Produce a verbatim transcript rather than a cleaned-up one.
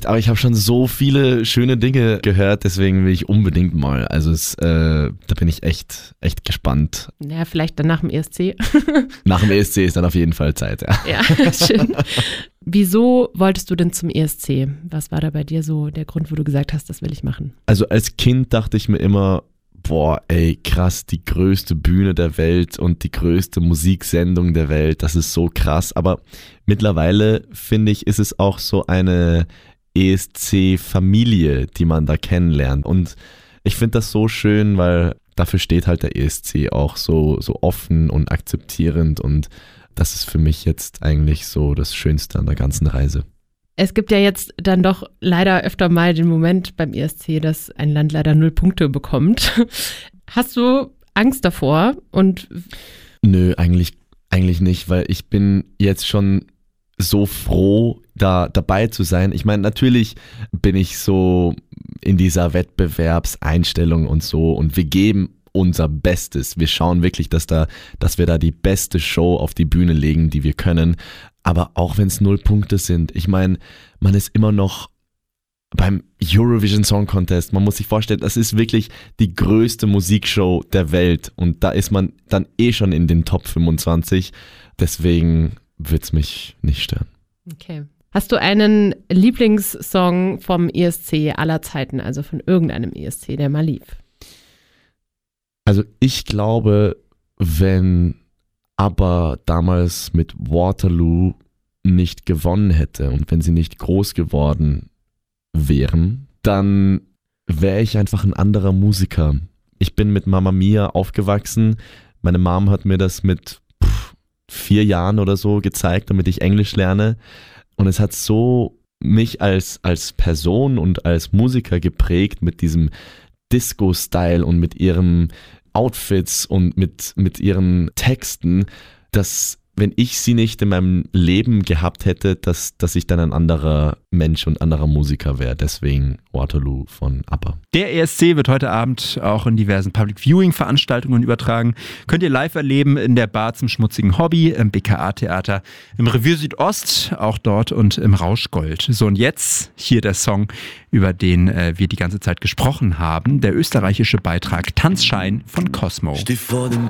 nicht, aber ich habe schon so viele schöne Dinge gehört, deswegen will ich unbedingt mal. Also es, äh, da bin ich echt, echt gespannt. Ja, vielleicht dann nach dem E S C. Nach dem E S C ist dann auf jeden Fall Zeit, ja. Ja, schön. Wieso wolltest du denn zum E S C? Was war da bei dir so der Grund, wo du gesagt hast, das will ich machen? Also als Kind dachte ich mir immer, boah, ey, krass, die größte Bühne der Welt und die größte Musiksendung der Welt, das ist so krass. Aber mittlerweile, finde ich, ist es auch so eine E S C-Familie, die man da kennenlernt. Und ich finde das so schön, weil dafür steht halt der E S C auch so, so offen und akzeptierend. Und das ist für mich jetzt eigentlich so das Schönste an der ganzen Reise. Es gibt ja jetzt dann doch leider öfter mal den Moment beim E S C, dass ein Land leider null Punkte bekommt. Hast du Angst davor? Und Nö, eigentlich, eigentlich nicht, weil ich bin jetzt schon so froh, da dabei zu sein. Ich meine, natürlich bin ich so in dieser Wettbewerbseinstellung und so und wir geben unser Bestes. Wir schauen wirklich, dass, da, dass wir da die beste Show auf die Bühne legen, die wir können. Aber auch wenn es null Punkte sind, ich meine, man ist immer noch beim Eurovision Song Contest. Man muss sich vorstellen, das ist wirklich die größte Musikshow der Welt und da ist man dann eh schon in den Top fünfundzwanzig. Deswegen wird es mich nicht stören. Okay. Hast du einen Lieblingssong vom E S C aller Zeiten, also von irgendeinem E S C, der mal lief? Also ich glaube, wenn ABBA damals mit Waterloo nicht gewonnen hätte und wenn sie nicht groß geworden wären, dann wäre ich einfach ein anderer Musiker. Ich bin mit Mamma Mia aufgewachsen. Meine Mom hat mir das mit pff, vier Jahren oder so gezeigt, damit ich Englisch lerne. Und es hat so mich als, als Person und als Musiker geprägt mit diesem Disco-Style und mit ihren Outfits und mit, mit ihren Texten, dass wenn ich sie nicht in meinem Leben gehabt hätte, dass, dass ich dann ein anderer Mensch und anderer Musiker wäre. Deswegen Waterloo von ABBA. Der E S C wird heute Abend auch in diversen Public Viewing Veranstaltungen übertragen. Könnt ihr live erleben in der Bar zum schmutzigen Hobby, im B K A-Theater, im Revue Südost, auch dort und im Rauschgold. So, und jetzt hier der Song, über den äh, wir die ganze Zeit gesprochen haben. Der österreichische Beitrag Tanzschein von Cosmo. Steh vor dem